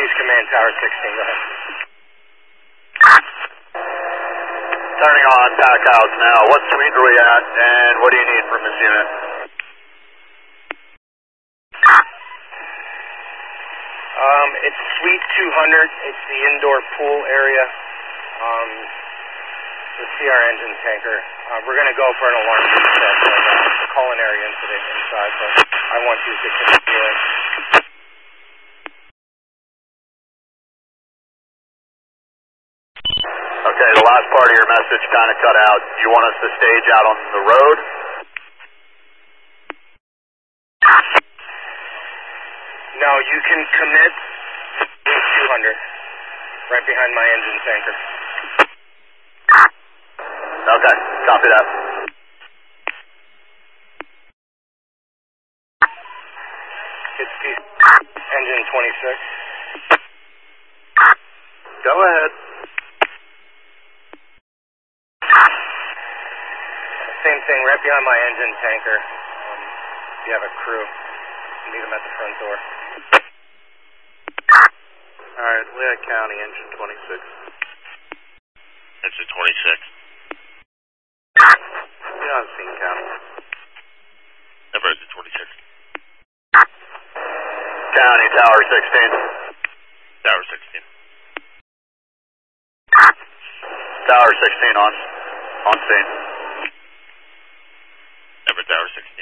East Command, Tower 16, go ahead. Turning on Pack House now. What suite are we at, and what do you need from this unit? It's Suite 200. It's the indoor pool area. The CR engine tanker. We're going to go for an alarm reset. It's a culinary incident inside, but I want you to get to the viewing. Okay, the last part of your message kind of cut out. You want us to stage out on the road? No, you can commit 200 right behind my engine tanker. Okay, copy that. It's the engine 26. Go ahead. Same thing, right behind my engine tanker. You have a crew. Meet them at the front door. Alright, Leah County, engine 26. Engine 26. You're on scene, County. Number engine 26. County, Tower 16. Tower 16. Tower 16 on scene. Number Tower 16.